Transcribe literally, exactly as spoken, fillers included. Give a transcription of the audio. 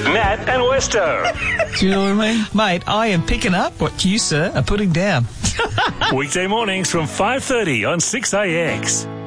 Nat and Westo. Do you know what I mean? Mate, I am picking up what you, sir, are putting down. Weekday mornings from five thirty on six A X.